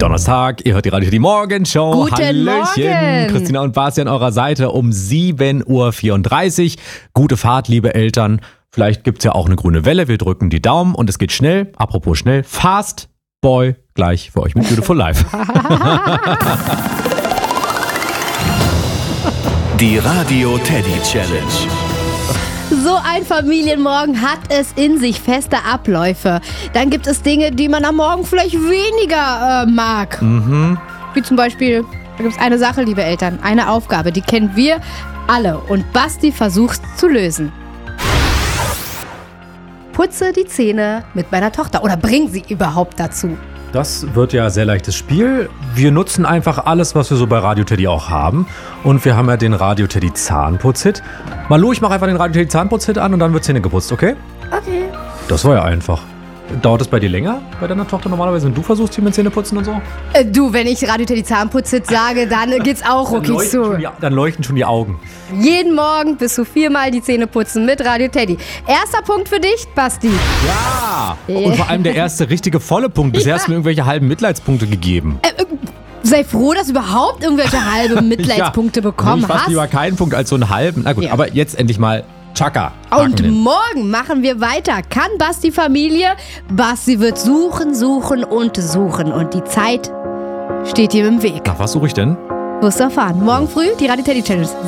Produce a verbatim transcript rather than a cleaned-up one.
Donnerstag, ihr hört die Radio Teddy Morgenshow. Guten Hallöchen. Morgen. Christina und Basti an eurer Seite um sieben Uhr vierunddreißig. Gute Fahrt, liebe Eltern. Vielleicht gibt's ja auch eine grüne Welle. Wir drücken die Daumen und es geht schnell. Apropos schnell. Fast Boy gleich für euch mit Beautiful Life. Die Radio Teddy Challenge. So ein Familienmorgen hat es in sich, feste Abläufe. Dann gibt es Dinge, die man am Morgen vielleicht weniger äh, mag. Mhm. Wie zum Beispiel, da gibt es eine Sache, liebe Eltern, eine Aufgabe, die kennen wir alle. Und Basti versucht zu lösen. Putze die Zähne mit meiner Tochter oder bring sie überhaupt dazu. Das wird ja ein sehr leichtes Spiel. Wir nutzen einfach alles, was wir so bei Radio Teddy auch haben. Und wir haben ja den Radio Teddy Zahnputz-Hit. Malu, ich mache einfach den Radio Teddy Zahnputz-Hit an und dann wird Zähne geputzt, okay? Okay. Das war ja einfach. Dauert es bei dir länger, bei deiner Tochter normalerweise, wenn du versuchst, hier mit Zähne putzen und so? Äh, du, wenn ich Radio Teddy Zahnputz-Hit sage, dann geht's auch Dann okay leuchten, schon zu. die, dann leuchten schon die Augen. Jeden Morgen bis zu viermal die Zähne putzen mit Radio Teddy. Erster Punkt für dich, Basti. Ja! Und vor allem der erste richtige volle Punkt. Bisher hast du mir irgendwelche halben Mitleidspunkte gegeben. Äh, äh, sei froh, dass du überhaupt irgendwelche halbe Mitleidspunkte ja, bekommen ich fast hast. lieber keinen Punkt als so einen halben. Na gut, Ja. aber jetzt endlich mal Chaka. Haken Und hin. morgen machen wir weiter. Kann Basti Familie? Basti wird suchen, suchen und suchen. Und die Zeit steht ihm im Weg. Nach was suche ich denn? Wirst du erfahren. Morgen früh die Radio Teddy Challenge.